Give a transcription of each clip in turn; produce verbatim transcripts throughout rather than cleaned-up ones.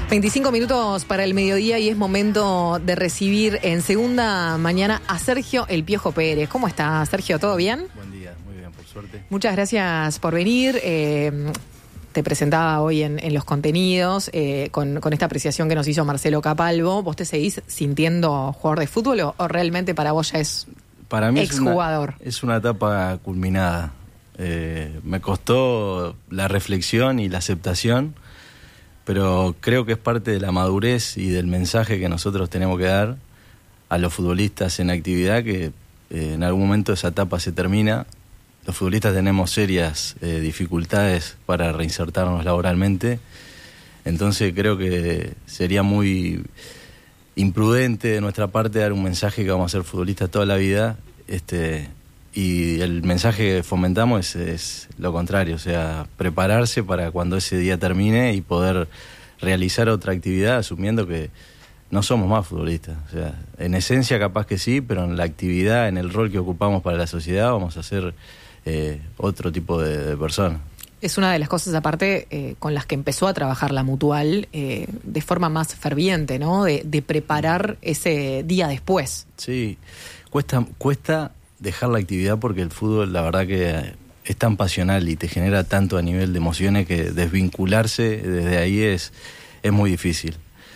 veinticinco minutos para el mediodía y es momento de recibir en segunda mañana a Sergio El Piojo Pérez. ¿Cómo está, Sergio? ¿Todo bien? Buen día, muy bien, por suerte. Muchas gracias por venir. Eh, te presentaba hoy en, en los contenidos eh, con, con esta apreciación que nos hizo Marcelo Capalvo. ¿Vos te seguís sintiendo jugador de fútbol o, o realmente para vos ya es para mí exjugador? Es una, es una etapa culminada. Eh, me costó la reflexión y la aceptación, pero creo que es parte de la madurez y del mensaje que nosotros tenemos que dar a los futbolistas en actividad, que eh, en algún momento esa etapa se termina. Los futbolistas tenemos serias eh, dificultades para reinsertarnos laboralmente, entonces creo que sería muy imprudente de nuestra parte dar un mensaje que vamos a ser futbolistas toda la vida, este, y el mensaje que fomentamos es, es lo contrario, o sea, prepararse para cuando ese día termine y poder realizar otra actividad asumiendo que no somos más futbolistas. O sea, en esencia capaz que sí, pero en la actividad, en el rol que ocupamos para la sociedad, vamos a ser eh, otro tipo de, de persona. Es una de las cosas aparte eh, con las que empezó a trabajar la Mutual eh, de forma más ferviente, ¿no? De, de preparar ese día después. Sí, cuesta, cuesta dejar la actividad porque el fútbol, la verdad que es tan pasional y te genera tanto a nivel de emociones que desvincularse desde ahí es, es muy difícil.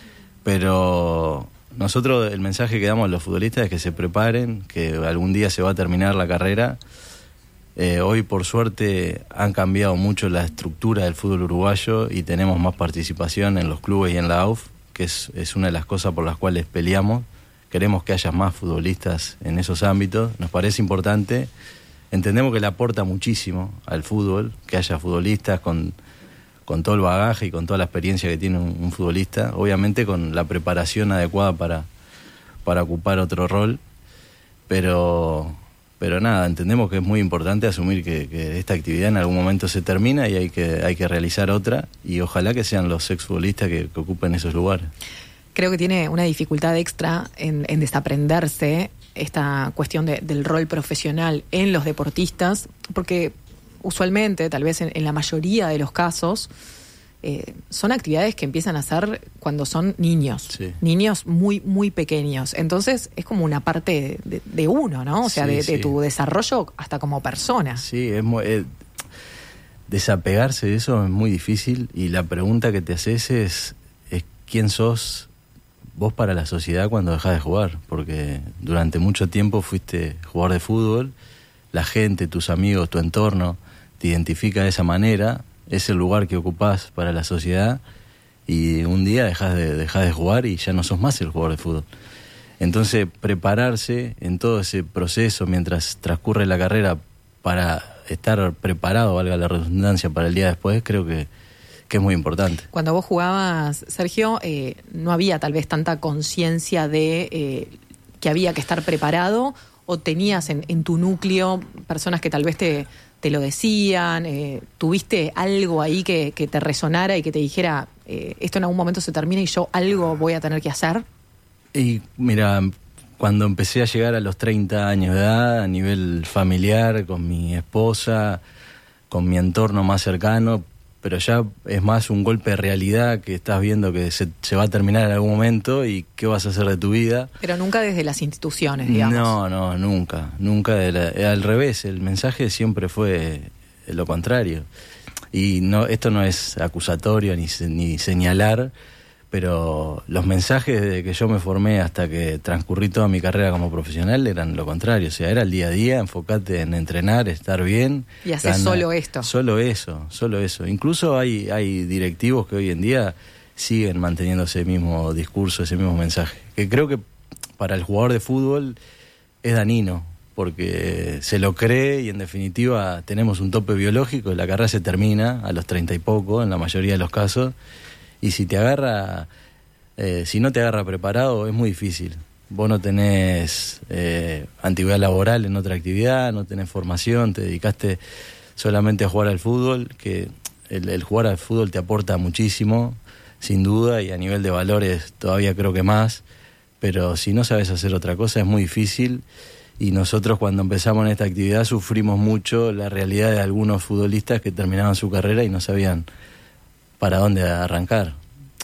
Pero nosotros el mensaje que damos a los futbolistas es que se preparen, que algún día se va a terminar la carrera. Eh, hoy por suerte han cambiado mucho la estructura del fútbol uruguayo y tenemos más participación en los clubes y en la A U F, que es, es una de las cosas por las cuales peleamos. Queremos que haya más futbolistas en esos ámbitos, nos parece importante. Entendemos que le aporta muchísimo al fútbol, que haya futbolistas con, con todo el bagaje y con toda la experiencia que tiene un, un futbolista, obviamente con la preparación adecuada para, para ocupar otro rol, pero, pero nada, entendemos que es muy importante asumir que, que esta actividad en algún momento se termina y hay que, hay que realizar otra, y ojalá que sean los exfutbolistas que, que ocupen esos lugares. Creo que tiene una dificultad extra en, en desaprenderse esta cuestión de, del rol profesional en los deportistas, porque usualmente, tal vez en, en la mayoría de los casos, eh, son actividades que empiezan a hacer cuando son niños, sí. niños muy, muy pequeños. Entonces es como una parte de, de uno, ¿no? O sea, sí, de, sí. de tu desarrollo hasta como persona. Sí, es muy, eh, desapegarse de eso es muy difícil, y la pregunta que te haces es, es ¿quién sos vos para la sociedad cuando dejás de jugar? Porque durante mucho tiempo fuiste jugador de fútbol, la gente, tus amigos, tu entorno te identifica de esa manera, es el lugar que ocupás para la sociedad, y un día dejás de, dejás de jugar y ya no sos más el jugador de fútbol. Entonces prepararse en todo ese proceso mientras transcurre la carrera para estar preparado, valga la redundancia, para el día después, creo que que es muy importante. Cuando vos jugabas, Sergio, eh, no había tal vez tanta conciencia de eh, que había que estar preparado, o tenías en, en tu núcleo personas que tal vez te, te lo decían, eh, tuviste algo ahí que, que te resonara y que te dijera eh, esto en algún momento se termina y yo algo voy a tener que hacer. Y mira, cuando empecé a llegar a los treinta años de edad, a nivel familiar, con mi esposa, con mi entorno más cercano, pero ya es más un golpe de realidad que estás viendo que se, se va a terminar en algún momento y qué vas a hacer de tu vida. Pero nunca desde las instituciones, digamos. No, no, nunca, nunca. De la, al revés, el mensaje siempre fue lo contrario. Y no, esto no es acusatorio ni, ni señalar, pero los mensajes desde que yo me formé hasta que transcurrí toda mi carrera como profesional eran lo contrario. O sea, era el día a día, enfocate en entrenar, estar bien. Y hacer solo esto. Solo eso, solo eso. Incluso hay, hay directivos que hoy en día siguen manteniendo ese mismo discurso, ese mismo mensaje. Que creo que para el jugador de fútbol es dañino, porque se lo cree y en definitiva tenemos un tope biológico y la carrera se termina a los treinta y poco, en la mayoría de los casos. Y si te agarra, eh, si no te agarra preparado, es muy difícil. Vos no tenés eh, antigüedad laboral en otra actividad, no tenés formación, te dedicaste solamente a jugar al fútbol, que el, el jugar al fútbol te aporta muchísimo, sin duda, y a nivel de valores todavía creo que más, pero si no sabes hacer otra cosa es muy difícil. Y nosotros cuando empezamos en esta actividad sufrimos mucho la realidad de algunos futbolistas que terminaban su carrera y no sabían para dónde arrancar.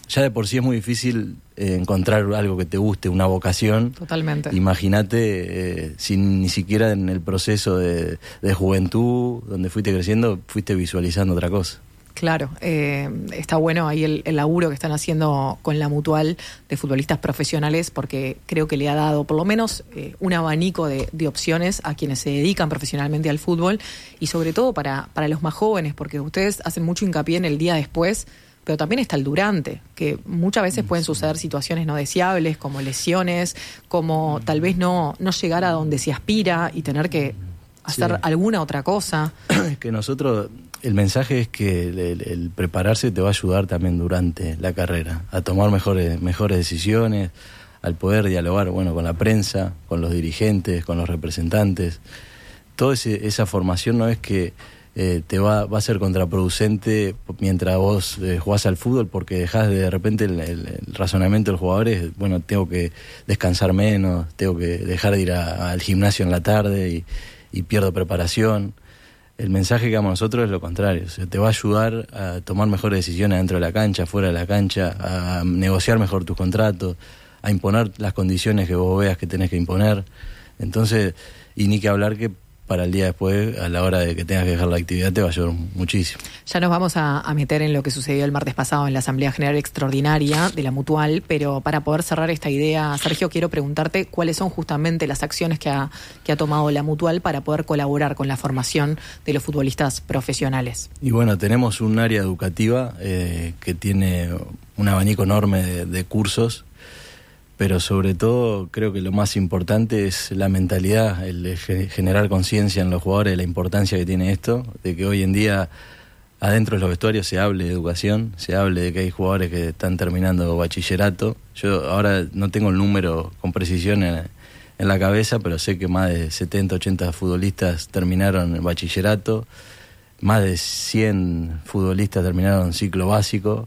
ya de por sí es muy difícil eh, encontrar algo que te guste, una vocación. Totalmente. Imagínate, eh, sin ni siquiera en el proceso de, de juventud, donde fuiste creciendo, fuiste visualizando otra cosa. Claro, eh, está bueno ahí el, el laburo que están haciendo con la Mutual de futbolistas profesionales, porque creo que le ha dado por lo menos eh, un abanico de, de opciones a quienes se dedican profesionalmente al fútbol, y sobre todo para, para los más jóvenes, porque ustedes hacen mucho hincapié en el día después, pero también está el durante, que muchas veces pueden suceder situaciones no deseables, como lesiones, como tal vez no, no llegar a donde se aspira y tener que hacer sí. alguna otra cosa. Es que nosotros, el mensaje es que el, el, el prepararse te va a ayudar también durante la carrera, a tomar mejores, mejores decisiones, al poder dialogar, bueno, con la prensa, con los dirigentes, con los representantes. Toda esa formación no es que Eh, te va, va a ser contraproducente mientras vos eh, jugás al fútbol, porque dejás de, de repente el, el, el razonamiento del jugador es, bueno, tengo que descansar menos, tengo que dejar de ir a, al gimnasio en la tarde y, y pierdo preparación. El mensaje que damos nosotros es lo contrario, o sea, te va a ayudar a tomar mejores decisiones dentro de la cancha, fuera de la cancha, a negociar mejor tus contratos, a imponer las condiciones que vos veas que tenés que imponer. Entonces, y ni que hablar que para el día después, a la hora de que tengas que dejar la actividad, te va a ayudar muchísimo. Ya nos vamos a, a meter en lo que sucedió el martes pasado en la Asamblea General Extraordinaria de la Mutual, pero para poder cerrar esta idea, Sergio, quiero preguntarte cuáles son justamente las acciones que ha, que ha tomado la Mutual para poder colaborar con la formación de los futbolistas profesionales. Y bueno, tenemos un área educativa eh, que tiene un abanico enorme de, de cursos, pero sobre todo creo que lo más importante es la mentalidad, el generar conciencia en los jugadores de la importancia que tiene esto, de que hoy en día adentro de los vestuarios se hable de educación, se hable de que hay jugadores que están terminando bachillerato. Yo ahora no tengo el número con precisión en, en la cabeza, pero sé que más de setenta, ochenta futbolistas terminaron el bachillerato, más de cien futbolistas terminaron ciclo básico.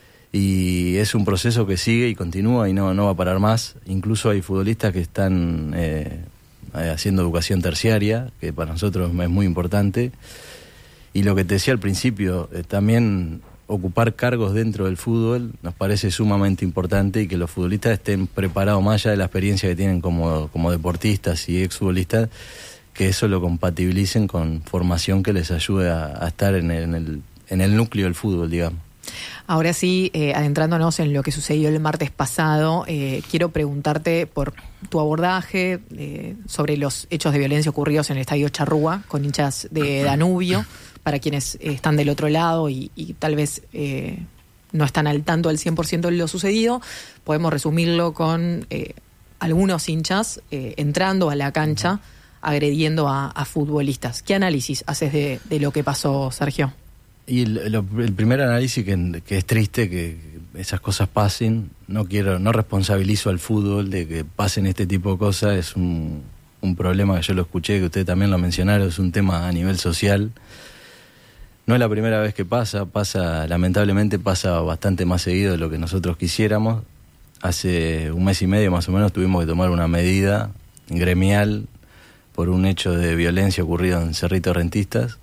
Y es un proceso que sigue y continúa y no, no va a parar más. Incluso hay futbolistas que están eh, haciendo educación terciaria, que para nosotros es muy importante. Y lo que te decía al principio, eh, también ocupar cargos dentro del fútbol nos parece sumamente importante, y que los futbolistas estén preparados más allá de la experiencia que tienen como, como deportistas y exfutbolistas, que eso lo compatibilicen con formación que les ayude a, a estar en el, en, el, en el núcleo del fútbol, digamos. Ahora sí, eh, adentrándonos en lo que sucedió el martes pasado, eh, quiero preguntarte por tu abordaje eh, sobre los hechos de violencia ocurridos en el Estadio Charrúa con hinchas de Danubio, para quienes eh, están del otro lado y, y tal vez eh, no están al tanto al cien por ciento de lo sucedido. Podemos resumirlo con eh, algunos hinchas eh, entrando a la cancha, agrediendo a, a futbolistas. ¿Qué análisis haces de, de lo que pasó, Sergio? Y el, el, el primer análisis, que, que es triste que esas cosas pasen. No quiero, no responsabilizo al fútbol de que pasen este tipo de cosas. Es un, un problema que yo lo escuché, que ustedes también lo mencionaron, es un tema a nivel social. No es la primera vez que pasa, pasa, lamentablemente pasa bastante más seguido de lo que nosotros quisiéramos. Hace un mes y medio más o menos tuvimos que tomar una medida gremial por un hecho de violencia ocurrido en Cerrito Rentistas.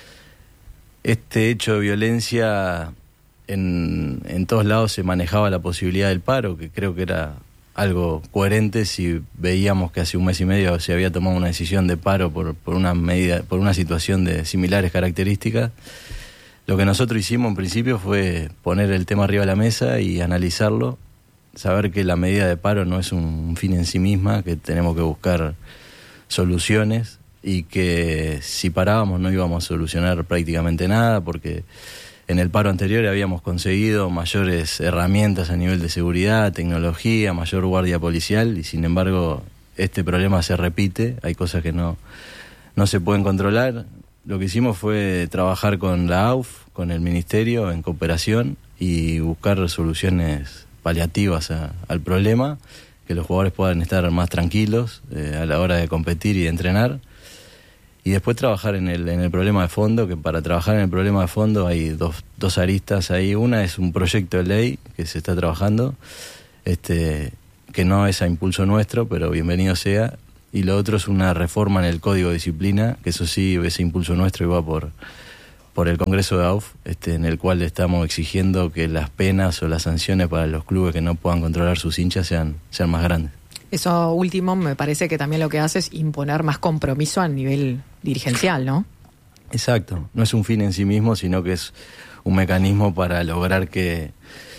Este hecho de violencia, en, en todos lados se manejaba la posibilidad del paro, que creo que era algo coherente si veíamos que hace un mes y medio se había tomado una decisión de paro por, por una medida, por una situación de similares características. Lo que nosotros hicimos en principio fue poner el tema arriba de la mesa y analizarlo, saber que la medida de paro no es un fin en sí misma, que tenemos que buscar soluciones, y que si parábamos no íbamos a solucionar prácticamente nada, porque en el paro anterior habíamos conseguido mayores herramientas a nivel de seguridad, tecnología, mayor guardia policial, y sin embargo este problema se repite. Hay cosas que no, no se pueden controlar. Lo que hicimos fue trabajar con la A U F, con el Ministerio, en cooperación, y buscar soluciones paliativas a, al problema, que los jugadores puedan estar más tranquilos eh, a la hora de competir y de entrenar. Y después trabajar en el, en el problema de fondo, que para trabajar en el problema de fondo hay dos, dos aristas ahí. Una es un proyecto de ley que se está trabajando, este, que no es a impulso nuestro, pero bienvenido sea. Y lo otro es una reforma en el Código de Disciplina, que eso sí, ese impulso nuestro y va por, por el Congreso de A U F, este, en el cual estamos exigiendo que las penas o las sanciones para los clubes que no puedan controlar sus hinchas sean, sean más grandes. Eso último me parece que también lo que hace es imponer más compromiso a nivel dirigencial, ¿no? Exacto, no es un fin en sí mismo, sino que es un mecanismo para lograr que,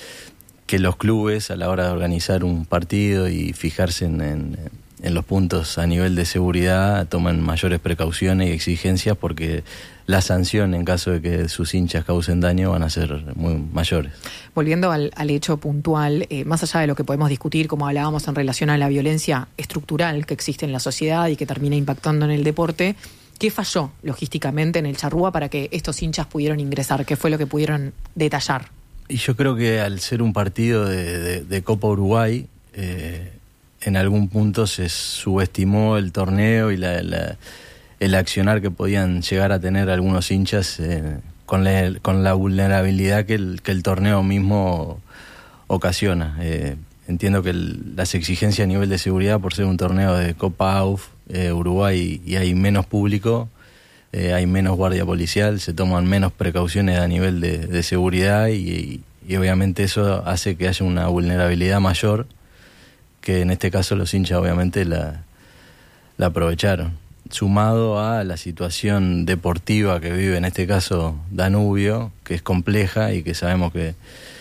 que los clubes, a la hora de organizar un partido y fijarse en, en, en los puntos a nivel de seguridad, tomen mayores precauciones y exigencias, porque la sanción en caso de que sus hinchas causen daño van a ser muy mayores. Volviendo al, al hecho puntual, eh, más allá de lo que podemos discutir, como hablábamos en relación a la violencia estructural que existe en la sociedad y que termina impactando en el deporte, ¿qué falló logísticamente en el Charrúa para que estos hinchas pudieron ingresar? ¿Qué fue lo que pudieron detallar? Y yo creo que al ser un partido de, de, de Copa Uruguay, eh, en algún punto se subestimó el torneo y la, la, el accionar que podían llegar a tener algunos hinchas eh, con, la, con la vulnerabilidad que el, que el torneo mismo ocasiona. Eh, entiendo que el, las exigencias a nivel de seguridad, por ser un torneo de Copa A U F, eh, Uruguay, y hay menos público, eh, hay menos guardia policial, se toman menos precauciones a nivel de, de seguridad y, y obviamente eso hace que haya una vulnerabilidad mayor, que en este caso los hinchas obviamente la, la aprovecharon. Sumado a la situación deportiva que vive en este caso Danubio, que es compleja y que sabemos que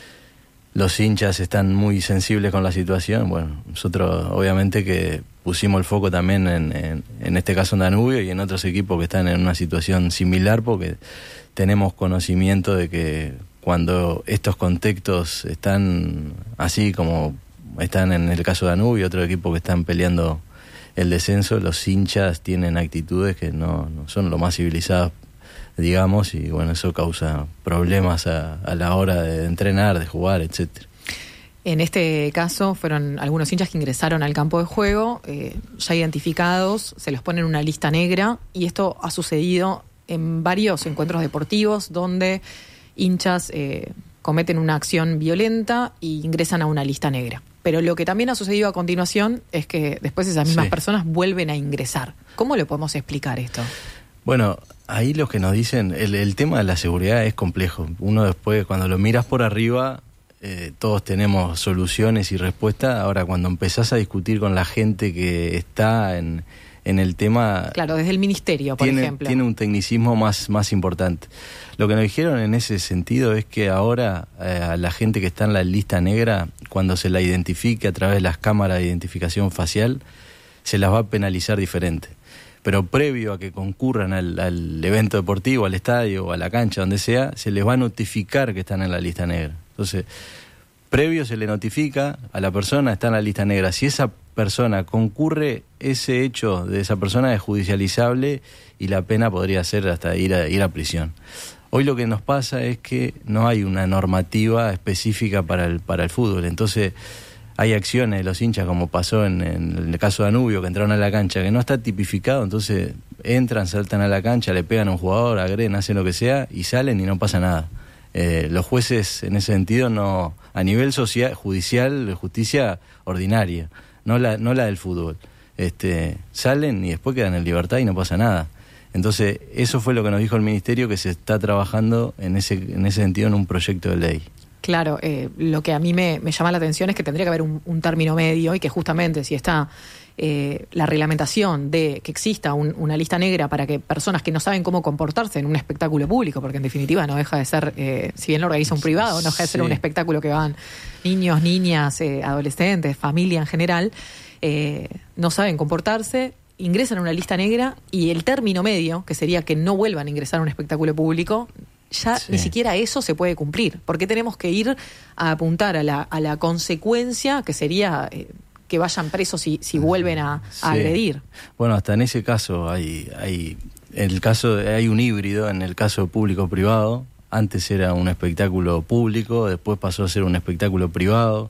los hinchas están muy sensibles con la situación. Bueno, nosotros obviamente que pusimos el foco también en, en, en este caso en Danubio y en otros equipos que están en una situación similar, porque tenemos conocimiento de que cuando estos contextos están así como están en el caso de Danubio, otro equipo que están peleando el descenso, los hinchas tienen actitudes que no, no son lo más civilizadas, digamos, y bueno, eso causa problemas a, a la hora de entrenar, de jugar, etcétera. En este caso fueron algunos hinchas que ingresaron al campo de juego, eh, ya identificados, se los pone en una lista negra, y esto ha sucedido en varios encuentros deportivos donde hinchas eh, cometen una acción violenta e ingresan a una lista negra. Pero lo que también ha sucedido a continuación es que después esas mismas sí. personas vuelven a ingresar. ¿Cómo lo podemos explicar esto? Bueno, ahí lo que nos dicen, el, el tema de la seguridad es complejo. Uno después, cuando lo miras por arriba, eh, todos tenemos soluciones y respuestas. Ahora, cuando empezás a discutir con la gente que está en, en el tema... Claro, desde el ministerio, por tiene, ejemplo. Tiene un tecnicismo más, más importante. Lo que nos dijeron en ese sentido es que ahora eh, a la gente que está en la lista negra, cuando se la identifique a través de las cámaras de identificación facial, se las va a penalizar diferente. Pero previo a que concurran al, al evento deportivo, al estadio o a la cancha, donde sea, se les va a notificar que están en la lista negra. Entonces, previo se le notifica a la persona, está en la lista negra. Si esa persona concurre, ese hecho de esa persona es judicializable y la pena podría ser hasta ir a, ir a prisión. Hoy lo que nos pasa es que no hay una normativa específica para el, para el fútbol. Entonces hay acciones de los hinchas, como pasó en, en el caso de Danubio, que entraron a la cancha, que no está tipificado. Entonces entran, saltan a la cancha, le pegan a un jugador, agreden, hacen lo que sea y salen y no pasa nada. Eh, los jueces en ese sentido no, a nivel social, judicial, justicia ordinaria, no la, no la del fútbol. Este, salen y después quedan en libertad y no pasa nada. Entonces, eso fue lo que nos dijo el Ministerio, que se está trabajando en ese, en ese sentido en un proyecto de ley. Claro, eh, lo que a mí me, me llama la atención es que tendría que haber un, un término medio y que justamente si está eh, la reglamentación de que exista un, una lista negra para que personas que no saben cómo comportarse en un espectáculo público, porque en definitiva no deja de ser, eh, si bien lo organiza un privado, no deja de ser sí. un espectáculo que van niños, niñas, eh, adolescentes, familia en general, eh, no saben comportarse, ingresan a una lista negra y el término medio, que sería que no vuelvan a ingresar a un espectáculo público, ya sí. ni siquiera eso se puede cumplir. ¿Por qué tenemos que ir a apuntar a la, a la consecuencia, que sería eh, que vayan presos si, si vuelven a, a sí. agredir? Bueno, hasta en ese caso hay, hay, el caso hay un híbrido en el caso público-privado. Antes era un espectáculo público, después pasó a ser un espectáculo privado.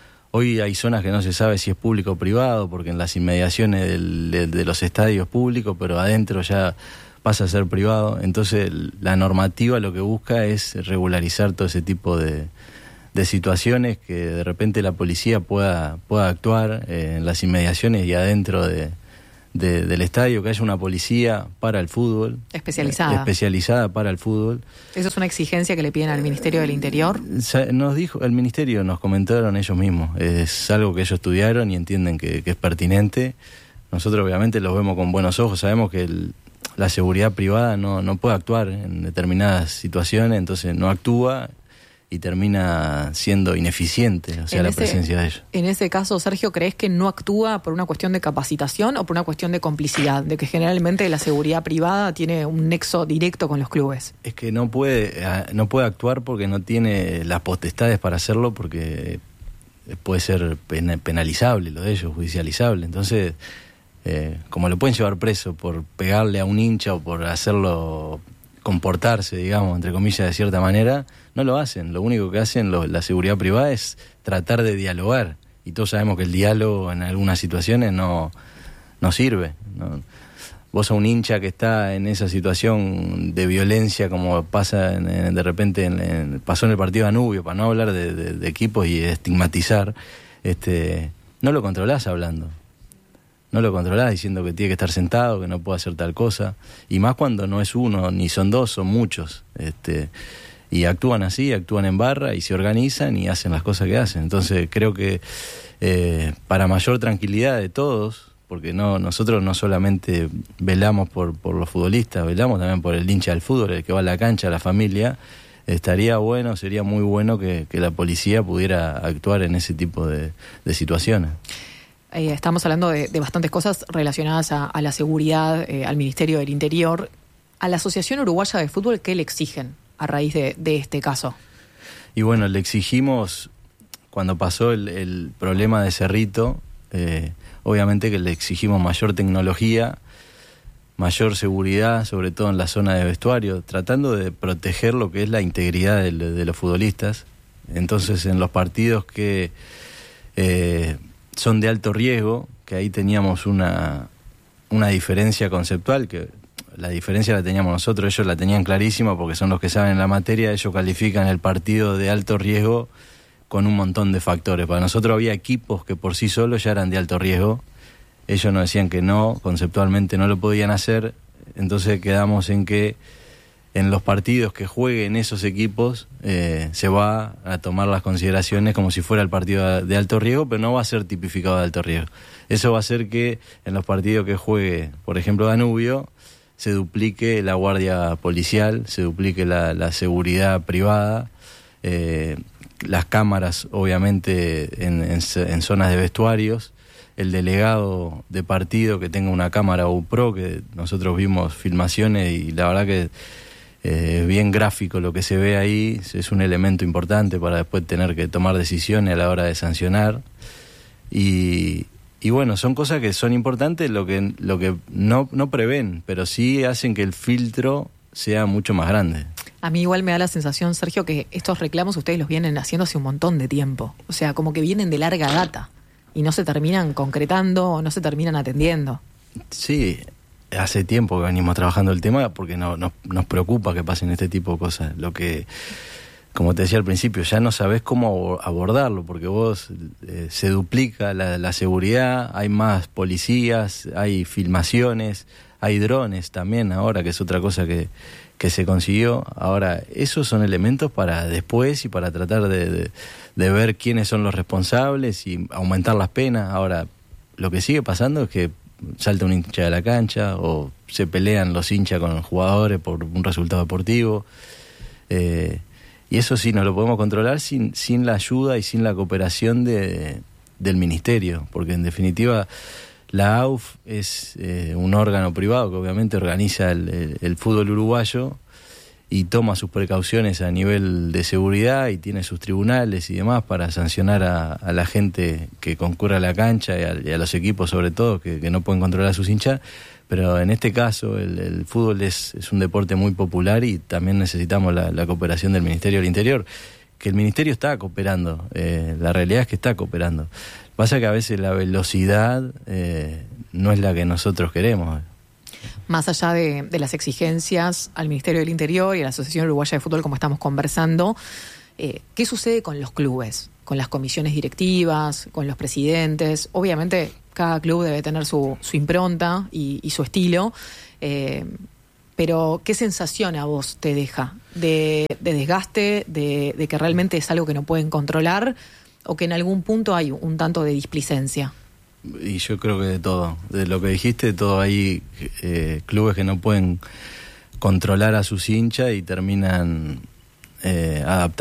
Hoy hay zonas que no se sabe si es público o privado, porque en las inmediaciones del, de, de los estadios públicos, pero adentro ya pasa a ser privado. Entonces la normativa lo que busca es regularizar todo ese tipo de, de situaciones, que de repente la policía pueda, pueda actuar eh, en las inmediaciones y adentro de, de, del estadio, que haya una policía para el fútbol. Especializada. Eh, especializada para el fútbol. ¿Eso es una exigencia que le piden al Ministerio del Interior? Nos dijo, el Ministerio nos comentaron ellos mismos, es algo que ellos estudiaron y entienden que, que es pertinente. Nosotros obviamente los vemos con buenos ojos, sabemos que el, la seguridad privada no, no puede actuar en determinadas situaciones, entonces no actúa y termina siendo ineficiente, o sea, en la ese, presencia de ellos. En ese caso, Sergio, ¿crees que no actúa por una cuestión de capacitación o por una cuestión de complicidad? De que generalmente la seguridad privada tiene un nexo directo con los clubes. Es que no puede, no puede actuar porque no tiene las potestades para hacerlo, porque puede ser penalizable lo de ellos, judicializable. Entonces, eh, como lo pueden llevar preso por pegarle a un hincha o por hacerlo comportarse, digamos, entre comillas, de cierta manera, no lo hacen. Lo único que hacen lo, la seguridad privada es tratar de dialogar, y todos sabemos que el diálogo en algunas situaciones no, no sirve, ¿no? Vos a un hincha que está en esa situación de violencia, como pasa en, en, de repente en, en, pasó en el partido de Danubio, para no hablar de, de, de equipos y estigmatizar, este, no lo controlás hablando. No lo controlás diciendo que tiene que estar sentado, que no puede hacer tal cosa, y más cuando no es uno, ni son dos, son muchos, este, y actúan así, actúan en barra y se organizan y hacen las cosas que hacen. Entonces creo que eh, para mayor tranquilidad de todos, porque no nosotros no solamente velamos por, por los futbolistas, velamos también por el hincha del fútbol, el que va a la cancha, la familia, estaría bueno, sería muy bueno que, que la policía pudiera actuar en ese tipo de, de situaciones. Eh, estamos hablando de, de bastantes cosas relacionadas a, a la seguridad, eh, al Ministerio del Interior. A la Asociación Uruguaya de Fútbol, ¿qué le exigen a raíz de, de este caso? Y bueno, le exigimos, cuando pasó el, el problema de Cerrito, eh, obviamente que le exigimos mayor tecnología, mayor seguridad, sobre todo en la zona de vestuario, tratando de proteger lo que es la integridad de, de los futbolistas. Entonces, en los partidos que Eh, son de alto riesgo, que ahí teníamos una, una diferencia conceptual, que la diferencia la teníamos nosotros, ellos la tenían clarísima porque son los que saben la materia, ellos califican el partido de alto riesgo con un montón de factores. Para nosotros había equipos que por sí solos ya eran de alto riesgo, ellos nos decían que no, conceptualmente no lo podían hacer, entonces quedamos en que en los partidos que jueguen esos equipos eh, se va a tomar las consideraciones como si fuera el partido de alto riesgo, pero no va a ser tipificado de alto riesgo. Eso va a hacer que en los partidos que juegue, por ejemplo, Danubio, se duplique la guardia policial, se duplique la, la seguridad privada, eh, las cámaras, obviamente, en, en, en zonas de vestuarios, el delegado de partido que tenga una cámara GoPro, que nosotros vimos filmaciones y la verdad que es eh, bien gráfico lo que se ve ahí, es un elemento importante para después tener que tomar decisiones a la hora de sancionar. Y, y bueno, son cosas que son importantes, lo que, lo que no, no prevén, pero sí hacen que el filtro sea mucho más grande. A mí igual me da la sensación, Sergio, que estos reclamos ustedes los vienen haciendo hace un montón de tiempo. O sea, como que vienen de larga data y no se terminan concretando o no se terminan atendiendo. Sí, hace tiempo que venimos trabajando el tema porque no, no, nos preocupa que pasen este tipo de cosas. Lo que, como te decía al principio, ya no sabés cómo abordarlo, porque vos eh, se duplica la, la seguridad, hay más policías, hay filmaciones, hay drones también ahora, que es otra cosa que, que se consiguió. Ahora, esos son elementos para después y para tratar de, de, de ver quiénes son los responsables y aumentar las penas. Ahora, lo que sigue pasando es que salta un hincha de la cancha o se pelean los hinchas con los jugadores por un resultado deportivo, eh, y eso sí no lo podemos controlar sin, sin la ayuda y sin la cooperación de, del ministerio, porque en definitiva la A U F es eh, un órgano privado que obviamente organiza el, el, el fútbol uruguayo y toma sus precauciones a nivel de seguridad y tiene sus tribunales y demás para sancionar a, a la gente que concurre a la cancha y a, y a los equipos sobre todo que, que no pueden controlar a sus hinchas, pero en este caso el, el fútbol es, es un deporte muy popular y también necesitamos la, la cooperación del Ministerio del Interior, que el Ministerio está cooperando, eh, la realidad es que está cooperando. Pasa que a veces la velocidad eh, no es la que nosotros queremos. Más allá de, de las exigencias al Ministerio del Interior y a la Asociación Uruguaya de Fútbol, como estamos conversando, Eh, ¿Qué sucede con los clubes? Con las comisiones directivas, con los presidentes. Obviamente cada club debe tener su, su impronta y, y su estilo, eh, pero ¿qué sensación a vos te deja? ¿De, de desgaste, de, de que realmente es algo que no pueden controlar o que en algún punto hay un tanto de displicencia? Y yo creo que de todo, de lo que dijiste, de todo. Hay eh, clubes que no pueden controlar a sus hinchas y terminan eh, adaptando